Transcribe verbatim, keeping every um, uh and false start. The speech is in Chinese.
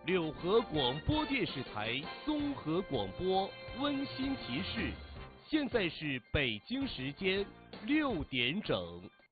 柳河广播电视台综合广播温馨提示：现在是北京时间六点整。